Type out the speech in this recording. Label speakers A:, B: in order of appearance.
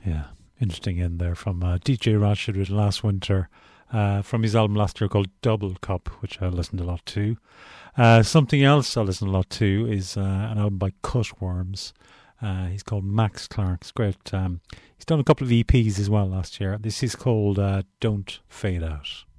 A: Yeah, interesting in there from DJ Rashid with Last Winter from his album last year called Double Cup, which I listened a lot to. Something else I listen a lot to is an album by Cutworms. He's called Max Clark. It's great. He's done a couple of EPs as well last year. This is called Don't Fade Out.